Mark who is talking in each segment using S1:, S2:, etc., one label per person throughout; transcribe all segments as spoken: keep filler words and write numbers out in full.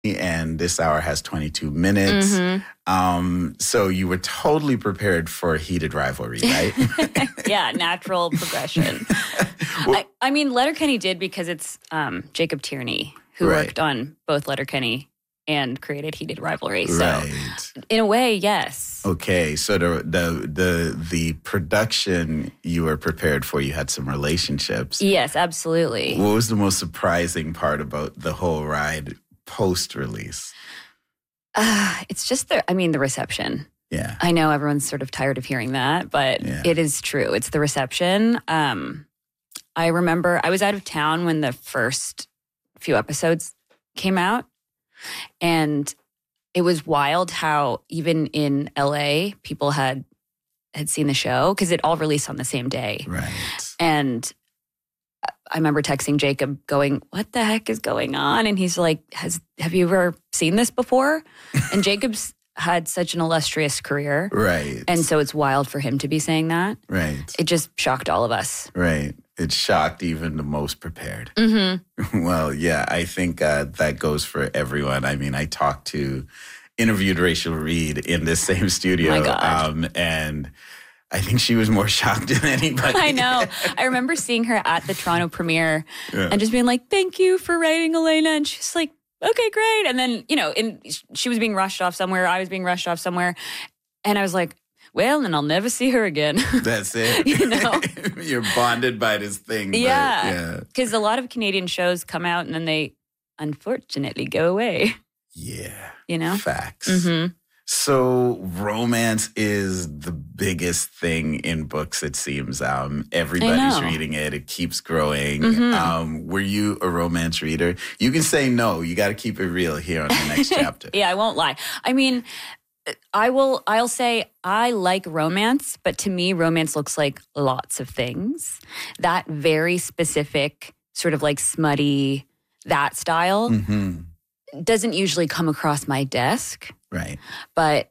S1: and this hour has twenty-two minutes.
S2: Mm-hmm.
S1: Um, so you were totally prepared for a heated rivalry, right?
S2: Yeah, natural progression. well, I, I mean, Letterkenny did because it's um, Jacob Tierney who
S1: right.
S2: worked on both Letterkenny and created Heated Rivalry. So
S1: right.
S2: in a way, yes.
S1: Okay, so the the the the production you were prepared for, you had some relationships.
S2: Yes, absolutely.
S1: What was the most surprising part about the whole ride post-release?
S2: Uh, it's just the, I mean, the reception.
S1: Yeah.
S2: I know everyone's sort of tired of hearing that, but
S1: yeah.
S2: it is true. It's the reception. Um, I remember I was out of town when the first few episodes came out, and it was wild how even in L A people had had seen the show because it all released on the same day.
S1: Right.
S2: And I remember texting Jacob going, what the heck is going on? And he's like, "Has have you ever seen this before?" And Jacob's had such an illustrious career.
S1: Right.
S2: And so it's wild for him to be saying that.
S1: Right.
S2: It just shocked all of us.
S1: Right. It shocked even the most prepared.
S2: Mm-hmm.
S1: Well, yeah, I think uh, that goes for everyone. I mean, I talked to, interviewed Rachel Reed in this same studio.
S2: Oh my God.
S1: Um, and I think she was more shocked than anybody.
S2: I know. I remember seeing her at the Toronto premiere
S1: yeah.
S2: and just being like, thank you for writing Elena. And she's like, okay, great. And then, you know, in, she was being rushed off somewhere. I was being rushed off somewhere. And I was like, well, then I'll never see her again.
S1: That's it.
S2: You know?
S1: You're bonded by this thing.
S2: Yeah. Because yeah. a lot of Canadian shows come out and then they unfortunately go away.
S1: Yeah.
S2: You know?
S1: Facts.
S2: Mm-hmm.
S1: So romance is the biggest thing in books, it seems. Um, everybody's reading it. It keeps growing.
S2: Mm-hmm.
S1: Um, were you a romance reader? You can say no. You got to keep it real here on the next chapter.
S2: Yeah, I won't lie. I mean, I will, I'll say I like romance, but to me, romance looks like lots of things. That very specific sort of like smutty, that style
S1: mm-hmm.
S2: doesn't usually come across my desk.
S1: Right.
S2: But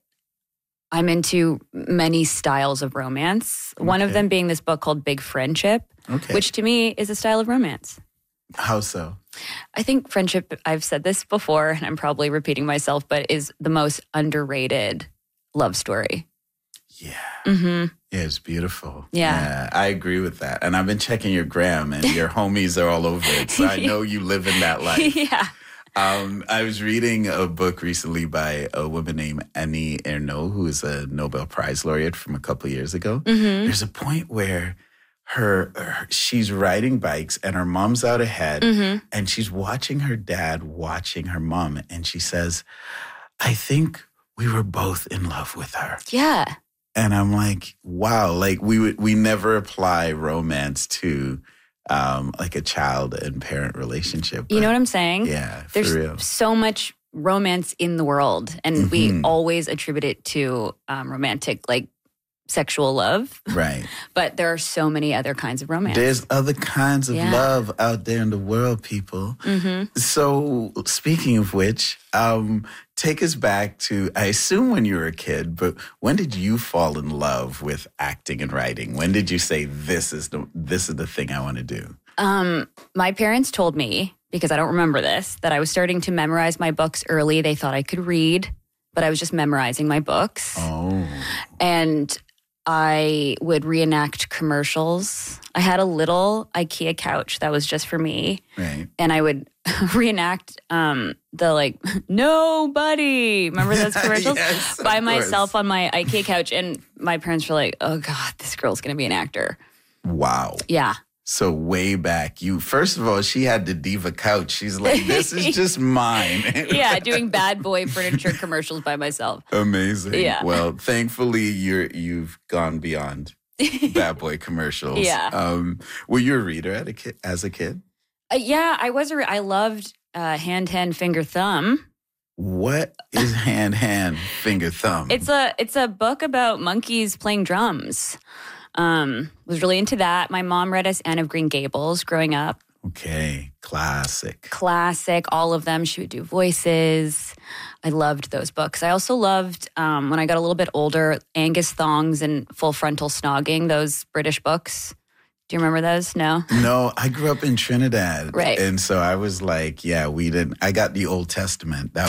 S2: I'm into many styles of romance. Okay. One of them being this book called Big Friendship,
S1: okay.
S2: which to me is a style of romance.
S1: How so?
S2: I think friendship, I've said this before, and I'm probably repeating myself, but is the most underrated love story.
S1: Yeah.
S2: Mm-hmm.
S1: Yeah, it's beautiful.
S2: Yeah.
S1: yeah. I agree with that. And I've been checking your gram, and your homies are all over it. So I know you live in that life.
S2: Yeah.
S1: Um, I was reading a book recently by a woman named Annie Ernaux, who is a Nobel Prize laureate from a couple of years ago.
S2: Mm-hmm.
S1: There's a point where her, her she's riding bikes and her mom's out ahead,
S2: mm-hmm.
S1: and she's watching her dad watching her mom, and she says, I think we were both in love with her.
S2: Yeah.
S1: And I'm like, wow, like we would we never apply romance to Um, like a child and parent relationship.
S2: You know what I'm saying?
S1: Yeah, for
S2: There's
S1: real.
S2: so much romance in the world, and
S1: mm-hmm.
S2: we always attribute it to um, romantic, like sexual love.
S1: Right.
S2: But there are so many other kinds of romance.
S1: There's other kinds of
S2: yeah.
S1: love out there in the world, people.
S2: Mm-hmm.
S1: So speaking of which, um, take us back to, I assume when you were a kid, but when did you fall in love with acting and writing? When did you say, this is the this is the thing I want to do?
S2: Um, my parents told me, because I don't remember this, that I was starting to memorize my books early. They thought I could read, but I was just memorizing my books.
S1: Oh.
S2: And I would reenact commercials. I had a little IKEA couch that was just for me.
S1: Right.
S2: And I would reenact um, the like, nobody. Remember those commercials?
S1: Yes,
S2: by myself on my IKEA couch. And my parents were like, oh God, this girl's going to be an actor.
S1: Wow.
S2: Yeah.
S1: So way back, you, first of all, she had the diva couch. She's like, this is just mine.
S2: Yeah, doing bad boy furniture commercials by myself.
S1: Amazing.
S2: Yeah.
S1: Well, thankfully, you're, you've gone beyond bad boy commercials.
S2: Yeah.
S1: Um, were you a reader at a ki- as a kid?
S2: Uh, yeah, I was. A re- I loved uh, Hand, Hand, Finger, Thumb.
S1: What is Hand, Hand, Finger, Thumb?
S2: It's a it's a book about monkeys playing drums. Um, was really into that. My mom read us Anne of Green Gables growing up.
S1: Okay, classic.
S2: Classic, all of them. She would do voices. I loved those books. I also loved, um, when I got a little bit older, Angus Thongs and Full Frontal Snogging, those British books. Do you remember those? No?
S1: No, I grew up in Trinidad.
S2: Right.
S1: And so I was like, yeah, we didn't. I got the Old Testament. That